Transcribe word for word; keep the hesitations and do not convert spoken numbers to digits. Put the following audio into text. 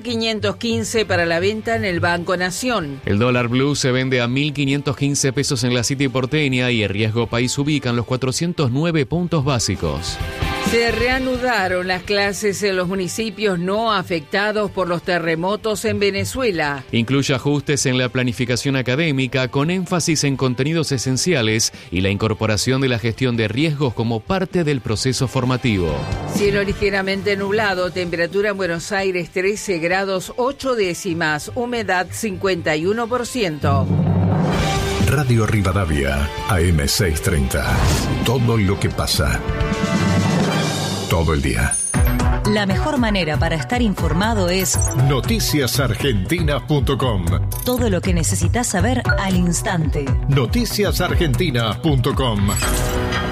quinientos quince para la venta en el Banco Nación. El dólar blue se vende a mil quinientos quince pesos en la City porteña y el riesgo país ubica en los cuatrocientos nueve puntos básicos. Se reanudaron las clases en los municipios no afectados por los terremotos en Venezuela. Incluye ajustes en la planificación académica con énfasis en contenidos esenciales y la incorporación de la gestión de riesgos como parte del proceso formativo. Cielo ligeramente nublado, temperatura en Buenos Aires trece grados ocho décimas, humedad cincuenta y uno por ciento. Radio Rivadavia, A M seiscientos treinta. Todo lo que pasa. Todo el día. La mejor manera para estar informado es noticias argentinas punto com. Todo lo que necesitas saber al instante. noticias argentinas punto com.